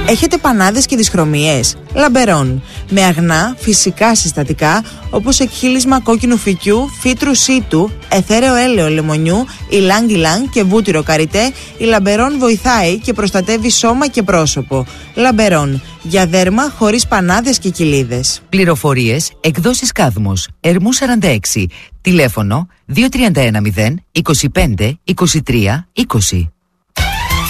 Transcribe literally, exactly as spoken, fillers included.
Έχετε πανάδες και δυσχρωμίες? Λαμπερόν. Με αγνά, φυσικά συστατικά όπως εκχύλισμα κόκκινου φυκιού, φύτρου σίτου, αιθέρεο έλαιο λεμονιού, ηλάνγκ ηλάνγκ και βούτυρο καριτέ, η Λαμπερόν βοηθάει και προστατεύει σώμα και πρόσωπο. Λαμπερόν. Για δέρμα χωρίς πανάδες και κοιλίδες. Πληροφορίες, εκδόσεις Κάδμος, Ερμού σαράντα έξι. Τηλέφωνο δύο τρία ένα μηδέν είκοσι πέντε είκοσι τρία είκοσι.